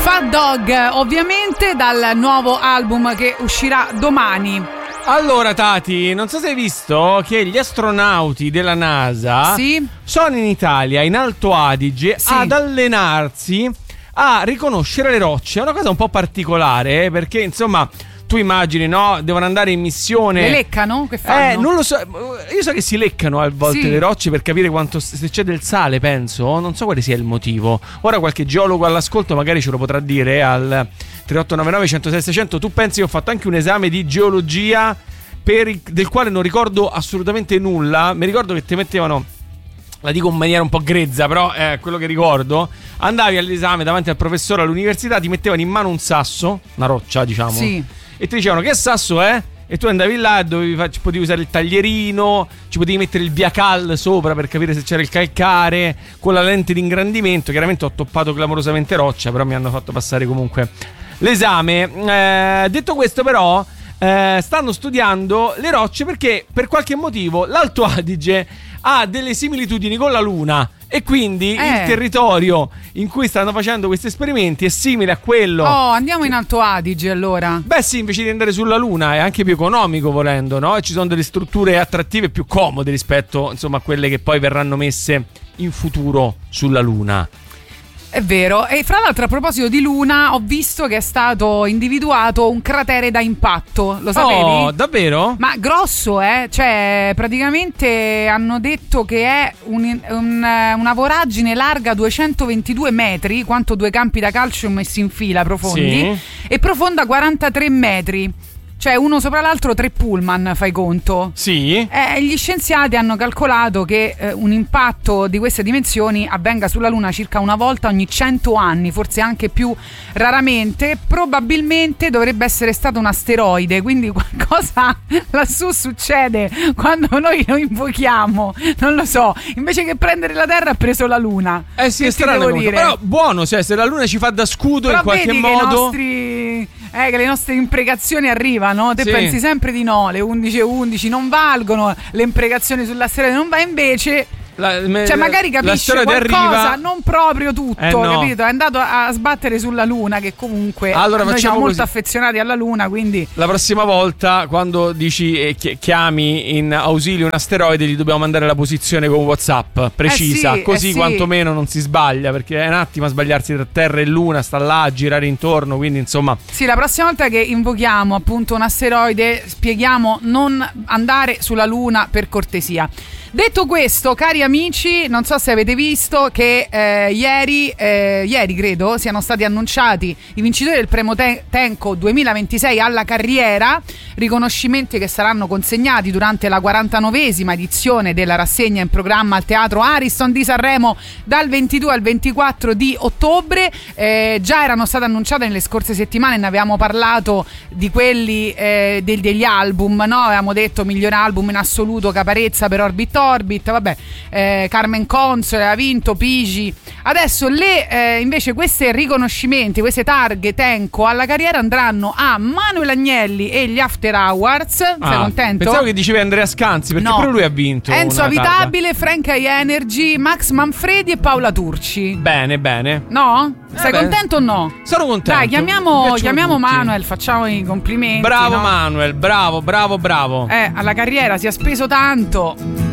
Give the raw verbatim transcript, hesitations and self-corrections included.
Fat Dog, ovviamente dal nuovo album che uscirà domani. Allora Tati, non so se hai visto che gli astronauti della NASA sì? sono in Italia, in Alto Adige, sì. ad allenarsi a riconoscere le rocce. È una cosa un po' particolare, eh, perché insomma tu immagini, no? Devono andare in missione. Le leccano? Che fanno? Eh, non lo so. Io so che si leccano a volte sì. le rocce per capire quanto, se c'è del sale, penso. Non so quale sia il motivo. Ora qualche geologo all'ascolto magari ce lo potrà dire al tre otto nove nove uno zero sei sei zero zero. Tu pensi che ho fatto anche un esame di geologia per il, del quale non ricordo assolutamente nulla. Mi ricordo che ti mettevano, la dico in maniera un po' grezza, però è quello che ricordo. Andavi all'esame davanti al professore all'università, ti mettevano in mano un sasso, una roccia diciamo, sì. e ti dicevano che sasso è? E tu andavi là e dovevi fa- ci potevi usare il taglierino, ci potevi mettere il Biacal sopra per capire se c'era il calcare, con la lente di ingrandimento. Chiaramente ho toppato clamorosamente roccia, però mi hanno fatto passare comunque l'esame. Eh, detto questo però eh, stanno studiando le rocce perché per qualche motivo l'Alto Adige ha delle similitudini con la Luna. E quindi eh. il territorio in cui stanno facendo questi esperimenti è simile a quello. Oh, andiamo in Alto Adige allora. Beh sì, invece di andare sulla Luna è anche più economico volendo, no? E ci sono delle strutture attrattive più comode rispetto, insomma, a quelle che poi verranno messe in futuro sulla Luna. È vero, e fra l'altro a proposito di Luna ho visto che è stato individuato un cratere da impatto, lo sapevi? Oh, davvero? Ma grosso, eh? Cioè praticamente hanno detto che è un, un, una voragine larga duecentoventidue metri, quanto due campi da calcio messi in fila profondi, sì. e profonda quarantatré metri. Cioè uno sopra l'altro tre pullman, fai conto? Sì. Eh, gli scienziati hanno calcolato che eh, un impatto di queste dimensioni avvenga sulla Luna circa una volta ogni cento anni, forse anche più raramente. Probabilmente dovrebbe essere stato un asteroide, quindi qualcosa lassù succede quando noi lo invochiamo, non lo so. Invece che prendere la Terra ha preso la Luna. Eh sì, che è strano comunque, però buono, cioè se la Luna ci fa da scudo però in qualche vedi modo. Che i nostri... Eh, che le nostre imprecazioni arrivano, te sì. pensi sempre di no, le undici e undici non valgono, le imprecazioni sull'asteroide non va, invece la, me, cioè magari capisce qualcosa, arriva... non proprio tutto, eh no. capito? È andato a, a sbattere sulla Luna, che comunque allora noi siamo molto così. affezionati alla Luna, quindi la prossima volta quando dici eh, chiami in ausilio un asteroide gli dobbiamo mandare la posizione con WhatsApp precisa, eh sì, così eh sì. quantomeno non si sbaglia, perché è un attimo a sbagliarsi tra Terra e Luna, sta là a girare intorno, quindi insomma sì, la prossima volta che invochiamo appunto un asteroide spieghiamo non andare sulla Luna, per cortesia. Detto questo, cari amici, non so se avete visto che eh, ieri, eh, ieri credo, siano stati annunciati i vincitori del Premio Tenco duemilaventisei alla carriera, riconoscimenti che saranno consegnati durante la quarantanovesima edizione della rassegna in programma al Teatro Ariston di Sanremo dal ventidue al ventiquattro di ottobre. Eh, già erano state annunciate nelle scorse settimane, ne avevamo parlato di quelli eh, del, degli album, no? Avevamo detto miglior album in assoluto Caparezza per Orbit Orbit, vabbè, eh, Carmen Console ha vinto, Pigi. Adesso le eh, invece questi riconoscimenti, queste targhe Tenco alla carriera andranno a Manuel Agnelli e gli After Hours. Sei ah, contento? Pensavo che dicevi Andrea Scanzi, perché no. pure lui ha vinto. Enzo Avitabile, Frank High Energy, Max Manfredi e Paola Turci. Bene, bene. No? Sei eh contento o no? Sono contento. Dai, chiamiamo, chiamiamo Manuel, facciamo i complimenti. Bravo no? Manuel, bravo, bravo, bravo. Eh, alla carriera si è speso tanto.